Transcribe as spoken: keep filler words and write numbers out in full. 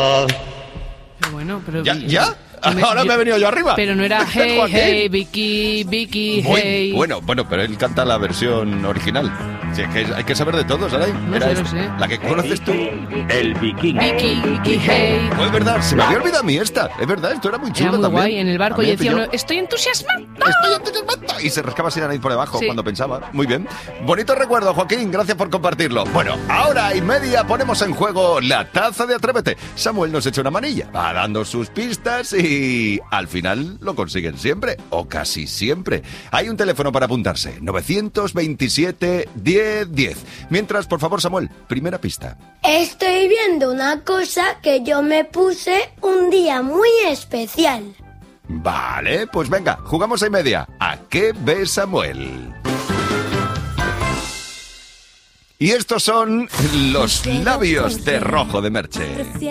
Pero bueno, pero... ¿Ya? ¿Ya? Me, Ahora yo, me he venido yo arriba. Pero no era hey, hey, Vicky, Vicky, Muy, hey. Bueno, bueno, pero él canta la versión original. Sí, es que hay que saber de todo, ¿sabes? No sé, no sé. La que conoces tú. El viking. Vicky, Vicky, hey. No, es verdad, se me había olvidado a mí esta. Es verdad, esto era muy chulo Era muy también. guay en el barco y También decía yo- uno, estoy entusiasmado. Estoy entusiasmado. Y se rascaba sin nariz por debajo Sí. cuando pensaba. Muy bien. Bonito recuerdo, Joaquín. Gracias por compartirlo. Bueno, ahora y media ponemos en juego la taza de Atrévete. Samuel nos echa una manilla. Va dando sus pistas y al final lo consiguen siempre. O casi siempre. Hay un teléfono para apuntarse. novecientos veintisiete, diez, diez. Mientras, por favor, Samuel, primera pista. Estoy viendo una cosa que yo me puse un día muy especial. Vale, pues venga, jugamos a y media. ¿A qué ve Samuel? Y estos son los labios de rojo de Merche.